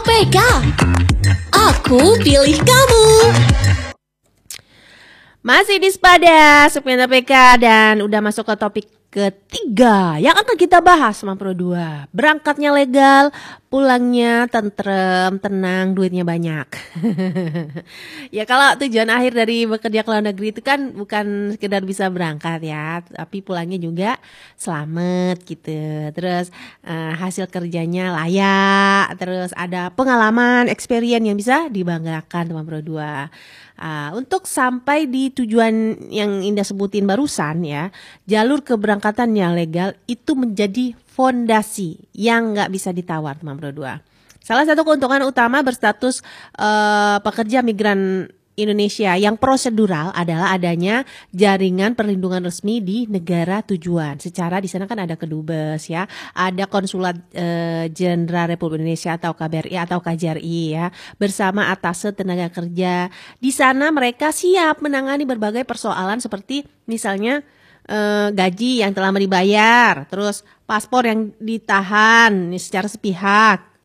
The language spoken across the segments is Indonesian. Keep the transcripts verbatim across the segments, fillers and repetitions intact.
P K. Aku pilih kamu. Masih di Spada, Sepeda P K, dan udah masuk ke topik ketiga yang akan kita bahas, Mam Pro dua. Berangkatnya legal, pulangnya tentrem, tenang, duitnya banyak. Ya kalau tujuan akhir dari bekerja ke luar negeri itu kan bukan sekedar bisa berangkat ya, tapi pulangnya juga selamat gitu. Terus uh, hasil kerjanya layak, terus ada pengalaman, experience yang bisa dibanggakan, Mam Pro dua. Uh, untuk sampai di tujuan yang Indah sebutin barusan ya, jalur keberangkatan yang legal itu menjadi fondasi yang nggak bisa ditawar, teman Pro dua. Salah satu keuntungan utama berstatus uh, pekerja migran Indonesia yang prosedural adalah adanya jaringan perlindungan resmi di negara tujuan. Secara di sana kan ada kedubes ya, ada konsulat eh, jenderal Republik Indonesia atau K B R I atau K J R I ya, bersama atase tenaga kerja. Di sana mereka siap menangani berbagai persoalan seperti misalnya eh, gaji yang telah dibayar, terus paspor yang ditahan secara sepihak,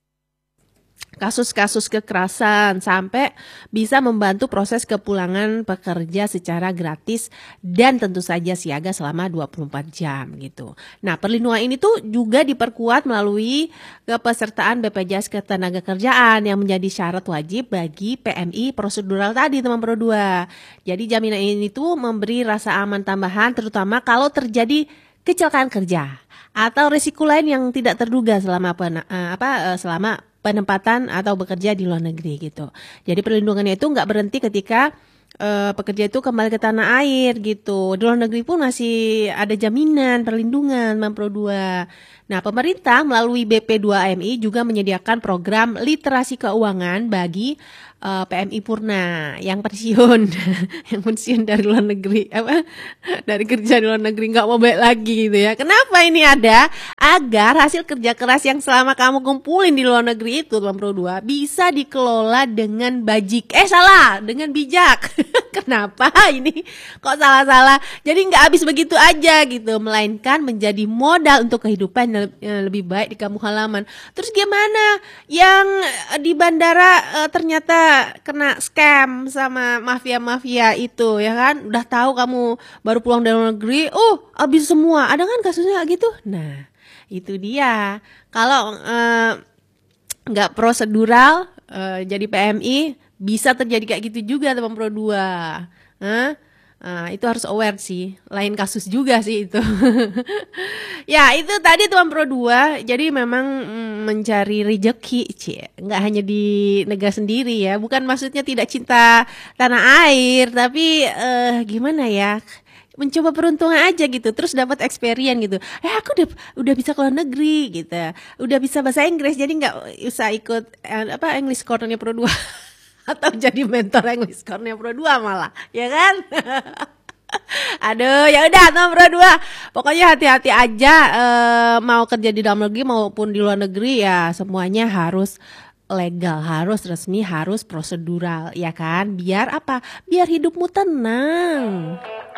kasus-kasus kekerasan, sampai bisa membantu proses kepulangan pekerja secara gratis dan tentu saja siaga selama dua puluh empat jam gitu. Nah, perlindungan ini tuh juga diperkuat melalui kepesertaan B P J S Ketenagakerjaan yang menjadi syarat wajib bagi P M I prosedural tadi, teman Pro dua. Jadi jaminan ini tuh memberi rasa aman tambahan terutama kalau terjadi kecelakaan kerja atau risiko lain yang tidak terduga selama pena, apa selama penempatan atau bekerja di luar negeri gitu. Jadi perlindungannya itu nggak berhenti ketika uh, pekerja itu kembali ke tanah air gitu. Di luar negeri pun masih ada jaminan perlindungan, Mam Pro dua. Nah, pemerintah melalui B P dua M I juga menyediakan program literasi keuangan bagi uh, P M I Purna yang pensiun, yang pensiun dari luar negeri, apa dari kerja di luar negeri nggak mau balik lagi gitu ya. Kenapa ini ada? Agar hasil kerja keras yang selama kamu kumpulin di luar negeri itu, Mam Pro dua, bisa dikelola dengan bajik. Eh salah, dengan bijak. Kenapa ini kok salah-salah? Jadi nggak habis begitu aja gitu, melainkan menjadi modal untuk kehidupan yang lebih baik di kampung halaman. Terus gimana yang di bandara uh, ternyata kena scam sama mafia-mafia itu ya kan? Udah tahu kamu baru pulang dari luar negeri, oh habis semua. Ada kan kasusnya gitu? Nah, itu dia. Kalau nggak uh, prosedural uh, jadi P M I bisa terjadi kayak gitu juga, teman Pro dua. Huh? Uh, itu harus aware sih, lain kasus juga sih itu. Ya itu tadi teman Pro dua. Jadi memang mm, mencari rezeki, cie, nggak hanya di negara sendiri ya. Bukan maksudnya tidak cinta tanah air, tapi uh, gimana ya? Mencoba peruntungan aja gitu, terus dapat experience gitu. Eh aku udah udah bisa ke luar negeri gitu, udah bisa bahasa Inggris, jadi nggak usah ikut eh, apa English Corner-nya Pro dua atau jadi mentor English Corner-nya Pro dua malah, ya kan? Aduh, ya udah teman Pro dua. Pokoknya hati-hati aja eh, mau kerja di dalam negeri maupun di luar negeri ya, semuanya harus legal, harus resmi, harus prosedural, ya kan? Biar apa? Biar hidupmu tenang.